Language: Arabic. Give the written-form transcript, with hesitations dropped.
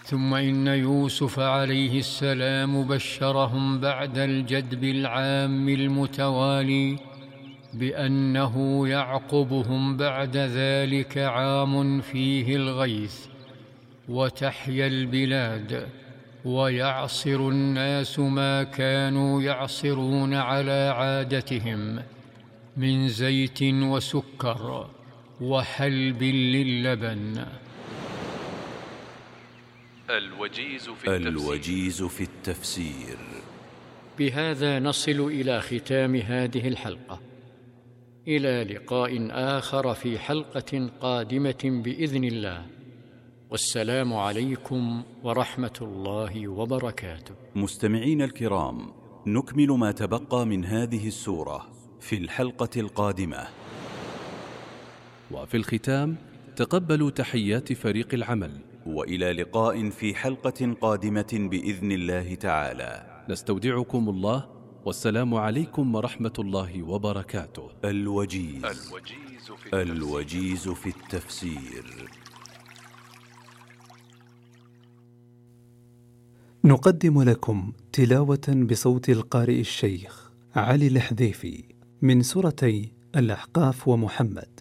ثم إن يوسف عليه السلام بشرهم بعد الجدب العام المتوالي بأنه يعقبهم بعد ذلك عام فيه الغيث وتحيا البلاد ويعصر الناس ما كانوا يعصرون على عادتهم من زيت وسكر وحلب للبن. الوجيز في التفسير. بهذا نصل إلى ختام هذه الحلقة. إلى لقاء آخر في حلقة قادمة بإذن الله، والسلام عليكم ورحمة الله وبركاته. مستمعين الكرام، نكمل ما تبقى من هذه السورة في الحلقة القادمة. وفي الختام تقبلوا تحيات فريق العمل، وإلى لقاء في حلقة قادمة بإذن الله تعالى. نستودعكم الله، والسلام عليكم ورحمة الله وبركاته. الوجيز في التفسير. نقدم لكم تلاوة بصوت القارئ الشيخ علي الحذيفي من سورتي الأحقاف ومحمد.